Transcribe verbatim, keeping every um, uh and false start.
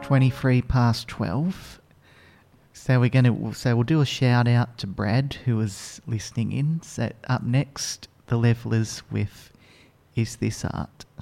twenty-three past twelve. So we're going to, so we'll do a shout out to Brad, who was listening in. So up next, The Levellers with Is This Art?